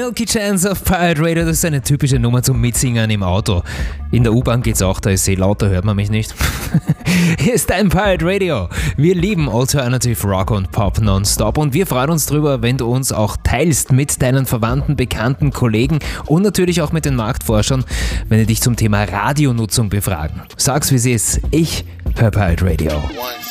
Milky Chance auf Pirate Radio, das ist eine typische Nummer zum Mitsingen im Auto. In der U-Bahn geht's auch, da ist sie lauter, hört man mich nicht. Hier ist dein Pirate Radio. Wir lieben Alternative Rock und Pop nonstop und wir freuen uns drüber, wenn du uns auch teilst mit deinen Verwandten, Bekannten, Kollegen und natürlich auch mit den Marktforschern, wenn die dich zum Thema Radionutzung befragen. Sag's wie es ist, ich höre Pirate Radio.